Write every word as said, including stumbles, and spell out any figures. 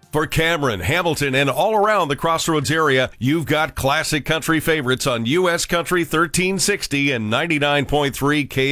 For Cameron, Hamilton, and all around the Crossroads area, you've got classic country favorites on U S Country thirteen sixty and ninety-nine point three K